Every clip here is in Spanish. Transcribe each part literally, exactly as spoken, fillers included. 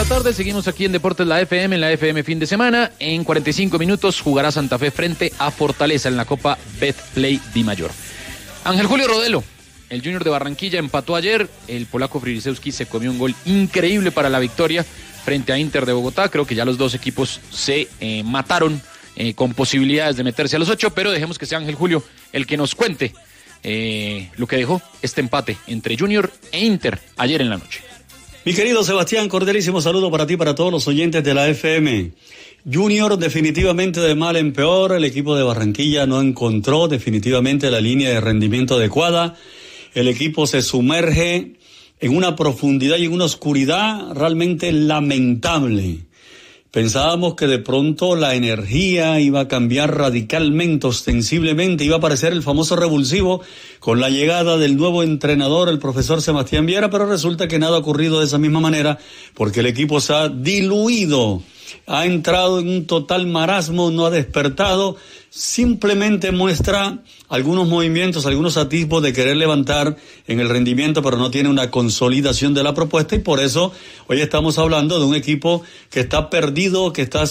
tarde, seguimos aquí en Deportes La F M, en la F M fin de semana. En cuarenta y cinco minutos jugará Santa Fe frente a Fortaleza en la Copa Betplay Dimayor. Ángel Julio Rodelo, el Junior de Barranquilla, empató ayer. El polaco Fririsewski se comió un gol increíble para la victoria frente a Inter de Bogotá. Creo que ya los dos equipos se eh, mataron eh, con posibilidades de meterse a los ocho, pero dejemos que sea Ángel Julio el que nos cuente eh, lo que dejó este empate entre Junior e Inter ayer en la noche. Mi querido Sebastián, cordialísimo saludo para ti y para todos los oyentes de la F M. Junior definitivamente de mal en peor. El equipo de Barranquilla no encontró definitivamente la línea de rendimiento adecuada. El equipo se sumerge en una profundidad y en una oscuridad realmente lamentable. Pensábamos que de pronto la energía iba a cambiar radicalmente, ostensiblemente, iba a aparecer el famoso revulsivo con la llegada del nuevo entrenador, el profesor Sebastián Viera, pero resulta que nada ha ocurrido de esa misma manera, porque el equipo se ha diluido, ha entrado en un total marasmo, no ha despertado, simplemente muestra algunos movimientos, algunos atisbos de querer levantar en el rendimiento, pero no tiene una consolidación de la propuesta, y por eso hoy estamos hablando de un equipo que está perdido, que está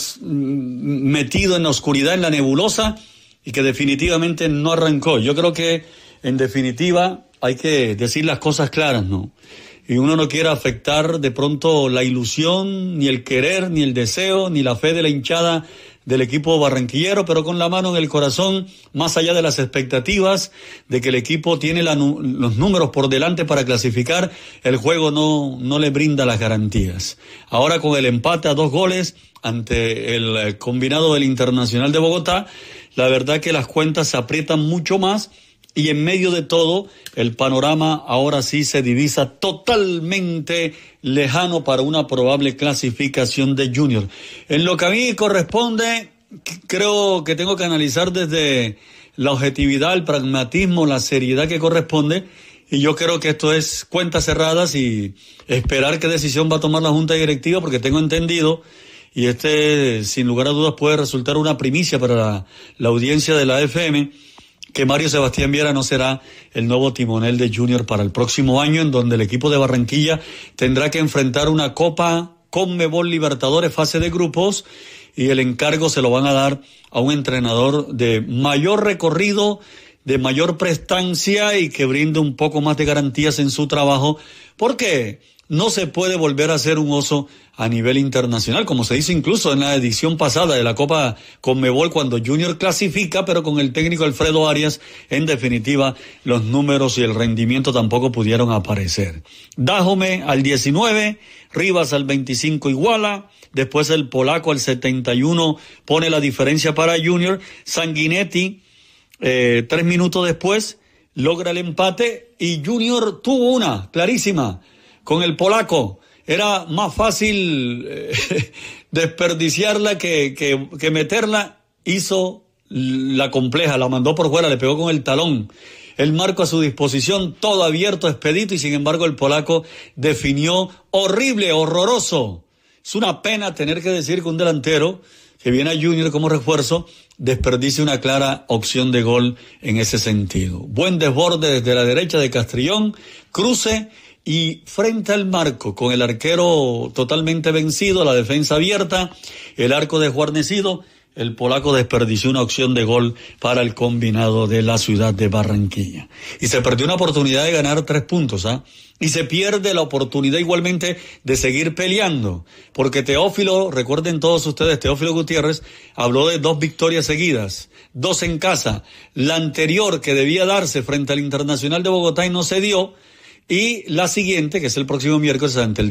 metido en la oscuridad, en la nebulosa, y que definitivamente no arrancó. Yo creo que, en definitiva, hay que decir las cosas claras, ¿no? Y uno no quiere afectar de pronto la ilusión, ni el querer, ni el deseo, ni la fe de la hinchada del equipo barranquillero, pero con la mano en el corazón, más allá de las expectativas de que el equipo tiene la, los números por delante para clasificar, el juego no, no le brinda las garantías. Ahora con el empate a dos goles ante el combinado del Internacional de Bogotá, la verdad que las cuentas se aprietan mucho más. Y en medio de todo, el panorama ahora sí se divisa totalmente lejano para una probable clasificación de Junior. En lo que a mí corresponde, creo que tengo que analizar desde la objetividad, el pragmatismo, la seriedad que corresponde. Y yo creo que esto es cuentas cerradas y esperar qué decisión va a tomar la Junta Directiva, porque tengo entendido, y este sin lugar a dudas puede resultar una primicia para la, la audiencia de la F M, que Mario Sebastián Viera no será el nuevo timonel de Junior para el próximo año, en donde el equipo de Barranquilla tendrá que enfrentar una Copa Conmebol Libertadores fase de grupos, y el encargo se lo van a dar a un entrenador de mayor recorrido, de mayor prestancia y que brinde un poco más de garantías en su trabajo, porque no se puede volver a ser un oso a nivel internacional, como se hizo incluso en la edición pasada de la Copa Conmebol, cuando Junior clasifica, pero con el técnico Alfredo Arias, en definitiva, los números y el rendimiento tampoco pudieron aparecer. Dájome al diecinueve, Rivas al veinticinco iguala, después el polaco al setenta y uno pone la diferencia para Junior, Sanguinetti, eh, tres minutos después, logra el empate, y Junior tuvo una clarísima con el polaco. Era más fácil eh, desperdiciarla que, que, que meterla. Hizo la compleja, la mandó por fuera, le pegó con el talón. El marco a su disposición, todo abierto, expedito, y sin embargo el polaco definió horrible, horroroso. Es una pena tener que decir que un delantero que viene a Junior como refuerzo desperdicia una clara opción de gol en ese sentido. Buen desborde desde la derecha de Castrillón, cruce, y frente al marco, con el arquero totalmente vencido, la defensa abierta, el arco desguarnecido, el polaco desperdició una opción de gol para el combinado de la ciudad de Barranquilla. Y se perdió una oportunidad de ganar tres puntos, ¿ah? ¿eh? Y se pierde la oportunidad igualmente de seguir peleando, porque Teófilo, recuerden todos ustedes, Teófilo Gutiérrez habló de dos victorias seguidas, dos en casa, la anterior que debía darse frente al Internacional de Bogotá y no se dio, y la siguiente, que es el próximo miércoles ante el